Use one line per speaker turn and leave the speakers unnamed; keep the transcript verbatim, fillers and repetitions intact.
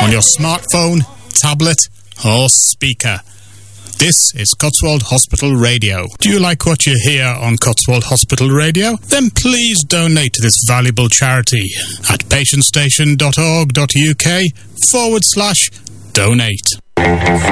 on your smartphone, tablet, or speaker. This is Cotswold Hospital Radio. Do you like what you hear on Cotswold Hospital Radio? Then please donate to this valuable charity at patientstation.org.uk forward slash donate.